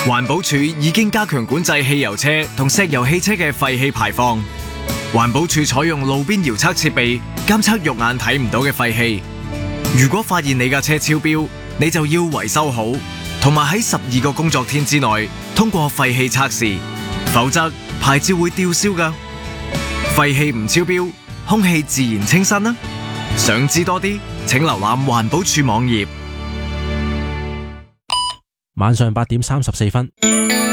環保署已經加強管制汽油車同石油汽車嘅廢氣排放。環保署採用路邊遙測設備監測肉眼睇唔到嘅廢氣。如果發現你架車超標，你就要維修好，同埋喺12個工作天之內通過廢氣測試，否則牌照會吊銷㗎。廢氣唔超標，空氣自然清新啦。想知多啲，請瀏覽環保署網頁。 晚上8點34分。